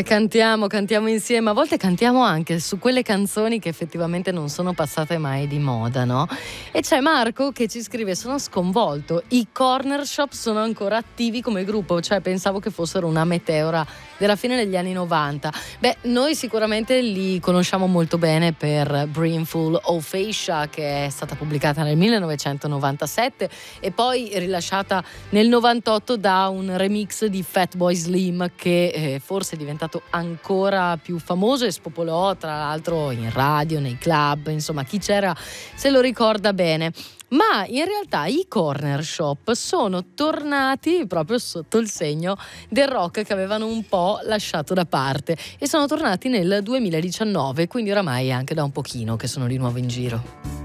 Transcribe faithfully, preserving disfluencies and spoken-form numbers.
E cantiamo, cantiamo insieme, a volte cantiamo anche su quelle canzoni che effettivamente non sono passate mai di moda, no? E c'è Marco che ci scrive: sono sconvolto, i Corner Shop sono ancora attivi come gruppo, cioè pensavo che fossero una meteora della fine degli anni novanta. Beh, noi sicuramente li conosciamo molto bene per Brimful o Fascia, che è stata pubblicata nel millenovecentonovantasette e poi rilasciata nel novantotto da un remix di Fatboy Slim, che eh, forse è diventato ancora più famoso e spopolò tra l'altro in radio, nei club, insomma chi c'era se lo ricorda bene. Ma in realtà i Corner Shop sono tornati proprio sotto il segno del rock che avevano un po' lasciato da parte, e sono tornati nel duemiladiciannove, quindi oramai è anche da un pochino che sono di nuovo in giro.